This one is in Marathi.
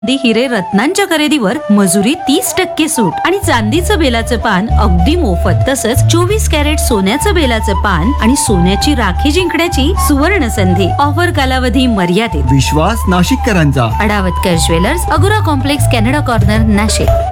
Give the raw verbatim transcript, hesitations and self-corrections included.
दी हिरे रत्नांच्या खरेदीवर मजुरी तीस टक्के सूट आणि चांदीचं बेलाचं पान अगदी मोफत. तसंच चोवीस कॅरेट सोन्याचं बेलाचं पान आणि सोन्याची राखी जिंकण्याची सुवर्ण संधी. ऑफर कालावधी मर्यादित. विश्वास नाशिककरांचा. अडावतकर jewellers, अगुरा complex, Canada corner, Nashik.